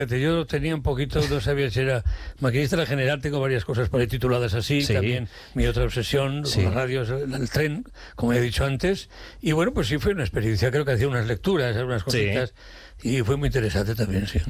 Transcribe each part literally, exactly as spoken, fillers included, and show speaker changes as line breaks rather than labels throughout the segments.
Yo tenía un poquito, no sabía si era maquinista de la general, tengo varias cosas por ahí tituladas así, sí. También mi otra obsesión, sí. Con la radio, el tren, como he dicho antes, y bueno, pues sí fue una experiencia, creo que hacía unas lecturas, unas cositas, sí. Y fue muy interesante también, sí.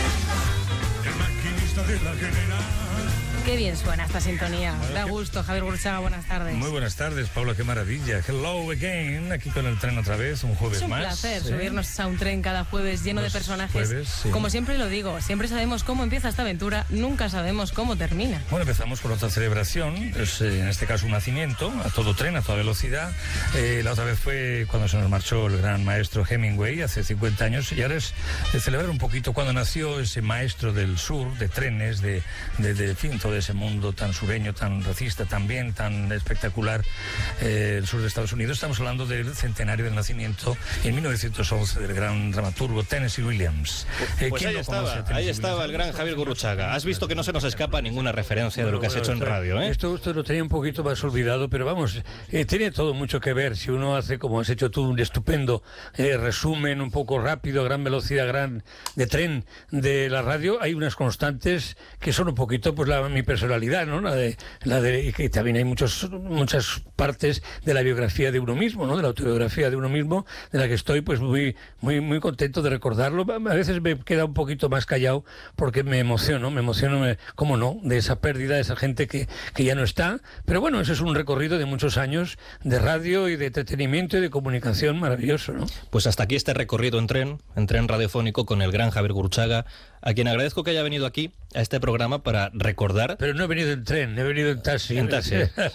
El maquinista de la general.
Qué bien suena esta sintonía. Da gusto, Javier Gurruchaga, buenas tardes.
Muy buenas tardes, Paula, qué maravilla. Hello again, aquí con el tren otra vez, un jueves más.
Es un placer
¿sí?
subirnos a un tren cada jueves lleno
Los
de personajes.
Jueves, sí.
Como siempre lo digo, siempre sabemos cómo empieza esta aventura, nunca sabemos cómo termina.
Bueno, empezamos con otra celebración, es eh, en este caso un nacimiento, a todo tren, a toda velocidad. Eh, la otra vez fue cuando se nos marchó el gran maestro Hemingway, hace cincuenta años, y ahora es de celebrar un poquito cuando nació ese maestro del sur, de trenes, de, de, de, de fin, todo ese mundo tan sureño, tan racista, también tan espectacular, eh, el sur de Estados Unidos. Estamos hablando del centenario del nacimiento en mil novecientos once del gran dramaturgo Tennessee Williams.
Eh, pues ahí estaba, ahí estaba el gran Javier Gurruchaga. Has visto que no se nos escapa ninguna referencia de lo que has hecho en radio, ¿eh?
Esto, esto lo tenía un poquito más olvidado, pero vamos, eh, tiene todo mucho que ver. Si uno hace, como has hecho tú, un estupendo eh, resumen un poco rápido, a gran velocidad, gran de tren de la radio, hay unas constantes que son un poquito, pues, la, mi personalidad, ¿no? La de, la de, y que también hay muchos, muchas partes de la biografía de uno mismo, ¿no? De la autobiografía de uno mismo, de la que estoy pues muy, muy, muy contento de recordarlo. A veces me queda un poquito más callado porque me emociono, me emociono, me, cómo no, de esa pérdida, de esa gente que, que ya no está. Pero bueno, ese es un recorrido de muchos años de radio y de entretenimiento y de comunicación maravilloso, ¿no?
Pues hasta aquí este recorrido en tren, en tren radiofónico con el gran Javier Gurruchaga, a quien agradezco que haya venido aquí a este programa para recordar.
Pero no he venido en tren, he venido en taxi.
En taxi.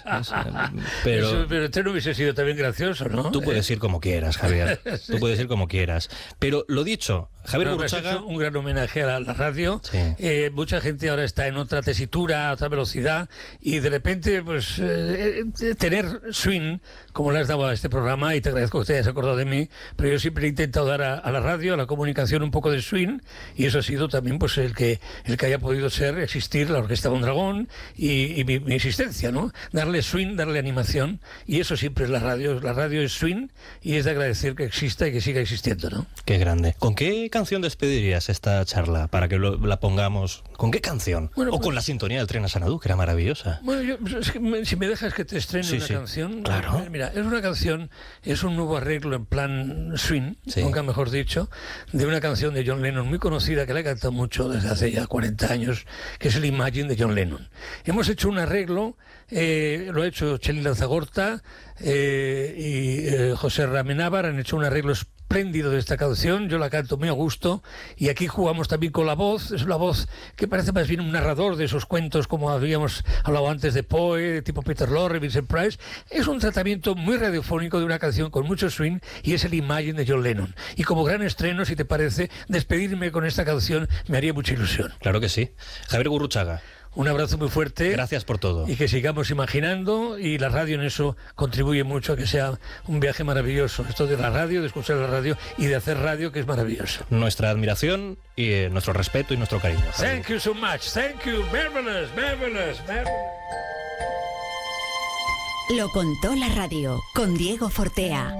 pero,
Eso, pero el tren hubiese sido también gracioso, ¿no?
Tú puedes ir como quieras, Javier. Sí. Tú puedes ir como quieras. Pero lo dicho, Javier
no,
Gurruchaga...
un gran homenaje a la, la radio.
Sí.
Eh, mucha gente ahora está en otra tesitura, a otra velocidad, y de repente, pues, eh, tener swing, como le has dado a este programa, y te agradezco que te hayas acordado de mí, pero yo siempre he intentado dar a, a la radio, a la comunicación, un poco de swing, y eso ha sido también, pues, el que el que haya podido ser, existir la Orquesta Mondragón y, y mi, mi existencia, ¿no? Darle swing, darle animación, y eso siempre es la radio. La radio es swing, y es de agradecer que exista y que siga existiendo, ¿no?
Qué grande. ¿Con qué canción despedirías esta charla para que lo, la pongamos? ¿Con qué canción? Bueno, o pues, con la sintonía del tren a Sanadú, que era maravillosa.
Bueno, yo, es que me, si me dejas que te estrene sí, una
sí.
canción,
claro.
Mira, es una canción, es un nuevo arreglo en plan swing, sí. Nunca mejor dicho, de una canción de John Lennon muy conocida que la he cantado mucho desde hace ya cuarenta años, que es el Imagine de John Lennon. Hemos hecho un arreglo, eh, lo ha hecho Cheli Lanzagorta eh, y eh, José Ramenábar, han hecho un arreglo espléndido de esta canción, yo la canto muy a gusto, y aquí jugamos también con la voz. Es una voz que parece más bien un narrador de esos cuentos, como habíamos hablado antes, de Poe, tipo Peter Lorre, Vincent Price. Es un tratamiento muy radiofónico de una canción con mucho swing, y es el Imagine de John Lennon. Y como gran estreno, si te parece, despedirme con esta canción me haría mucha ilusión.
Claro que sí. Javier Gurruchaga,
un abrazo muy fuerte.
Gracias por todo.
Y que sigamos imaginando, y la radio en eso contribuye mucho a que sea un viaje maravilloso. Esto de la radio, de escuchar la radio y de hacer radio, que es maravilloso.
Nuestra admiración y eh, nuestro respeto y nuestro cariño. Javier.
Thank you so much. Thank you. Marvelous, marvelous, marvelous.
Lo contó la radio con Diego Fortea.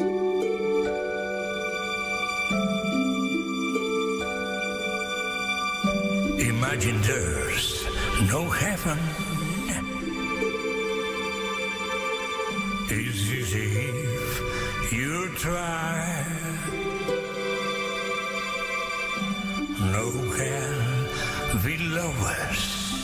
Imagine there's no heaven. It's easy if you try. No hell below us.